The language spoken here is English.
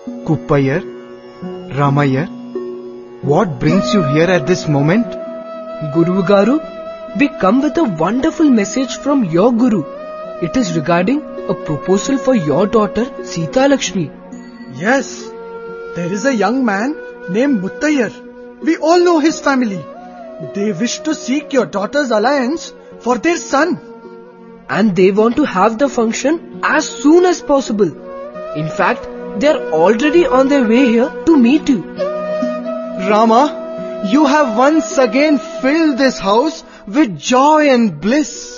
Kuppayar, Ramayar, what brings you here at this moment? Guru Garu, we come with a wonderful message from your Guru. It is regarding a proposal for your daughter Sita Lakshmi. Yes, there is a young man named Muttayar. We all know his family. They wish to seek your daughter's alliance for their son. And they want to have the function as soon as possible. In fact, they are already on their way here to meet you. Rama, you have once again filled this house with joy and bliss.